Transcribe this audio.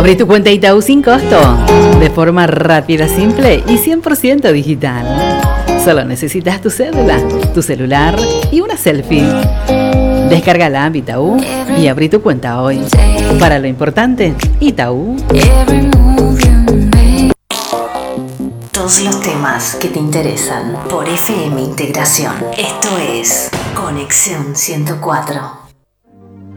Abrí tu cuenta Itaú sin costo, de forma rápida, simple y 100% digital. Solo necesitas tu cédula, tu celular y una selfie. Descarga la app Itaú y abrí tu cuenta hoy. Para lo importante, Itaú. Todos los temas que te interesan por FM Integración. Esto es Conexión 104.